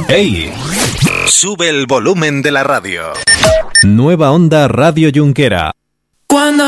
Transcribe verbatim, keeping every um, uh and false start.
¡Ey! Sube el volumen de la radio. Nueva Onda Radio Junquera. Cuando